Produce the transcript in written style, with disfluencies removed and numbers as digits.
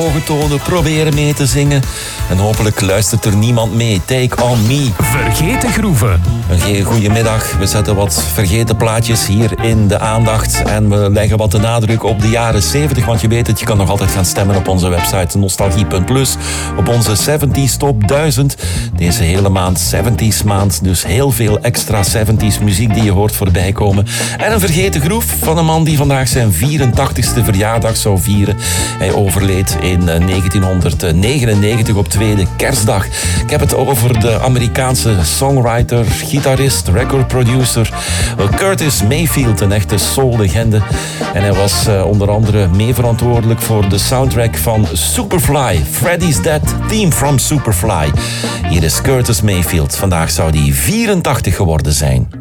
Ogen tonen, proberen mee te zingen. En hopelijk luistert er niemand mee. Take on me. Vergeten groeven. Een goedemiddag. We zetten wat vergeten plaatjes hier in de aandacht. En we leggen wat de nadruk op de jaren 70. Want je weet het, je kan nog altijd gaan stemmen op onze website nostalgie.plus. Op onze 70s Top 1000. Deze hele maand 70s maand. Dus heel veel extra 70s muziek die je hoort voorbij komen. En een vergeten groef van een man die vandaag zijn 84ste verjaardag zou vieren. Hij overleed in 1999 op tweede kerstdag. Ik heb het over de Amerikaanse songwriter, gitarist, recordproducer Curtis Mayfield, een echte soul-legende. En hij was onder andere mee verantwoordelijk voor de soundtrack van Superfly, Freddy's Dead, theme from Superfly. Hier is Curtis Mayfield. Vandaag zou hij 84 geworden zijn.